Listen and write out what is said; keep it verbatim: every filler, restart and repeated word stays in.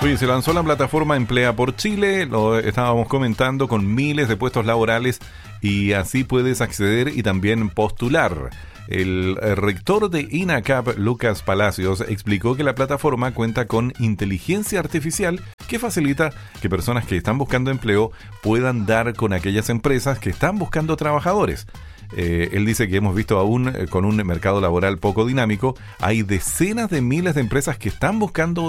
Oye, se lanzó la plataforma Emplea por Chile, lo estábamos comentando, con miles de puestos laborales y así puedes acceder y también postular. El rector de INACAP, Lucas Palacios, explicó que la plataforma cuenta con inteligencia artificial que facilita que personas que están buscando empleo puedan dar con aquellas empresas que están buscando trabajadores. Eh, él dice que hemos visto aún eh, con un mercado laboral poco dinámico, hay decenas de miles de empresas que están buscando